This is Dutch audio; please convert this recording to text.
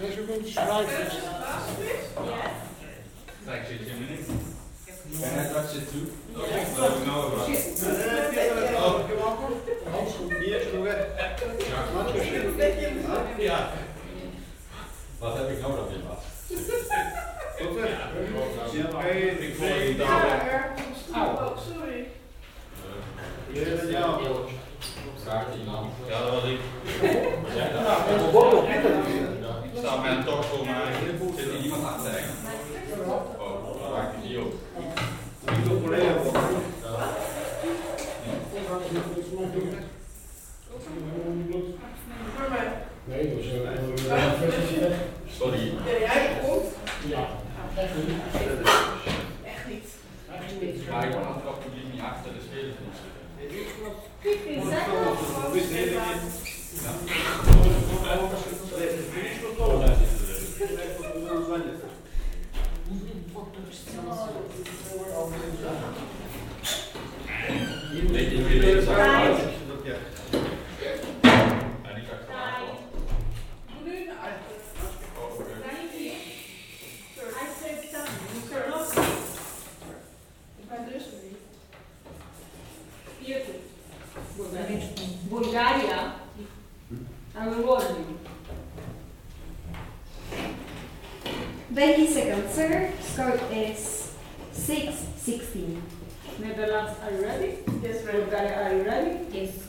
measurements, right? Yes. It's actually 2 minutes. Can I touch it too? Okay, so we know about it. Ja. Wat heb ik nodig in wat? Ik voel je daar. Sorry. Vraagt iemand. Ja, dat was ik. Jij dat? Ik sta met een toch voor mij. Zit er iemand achter? Oh, dat maakt het niet op. Nee, dat is Sorry. Jij komt? ja, echt niet. Echt niet. Maar ik had het publiek niet achter de spelers niet zitten. Weet je wie deze zou Tijd. En die gaat gewoon. Nu naar uit. Oh, oké. Hij zegt dan. Ik ben dus niet. 40. Bulgaria and warning. 20 seconds, sir. Score is 6-16. Netherlands, are you ready? Yes, ready. Bulgaria, are you ready? Yes.